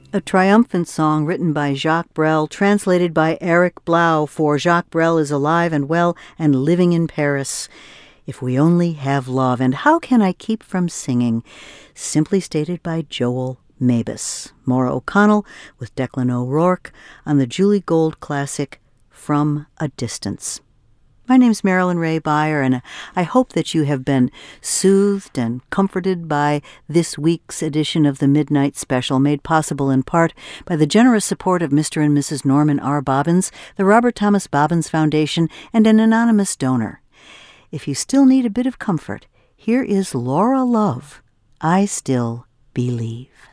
A triumphant song written by Jacques Brel, translated by Eric Blau, for Jacques Brel is alive and well and living in Paris. If we only have love, and how can I keep from singing? Simply stated by Joel Mabus. Maura O'Connell with Declan O'Rourke on the Julie Gold classic From a Distance. My name's Marilyn Ray Beyer, and I hope that you have been soothed and comforted by this week's edition of the Midnight Special, made possible in part by the generous support of Mr. and Mrs. Norman R. Bobbins, the Robert Thomas Bobbins Foundation, and an anonymous donor. If you still need a bit of comfort, here is Laura Love, I Still Believe.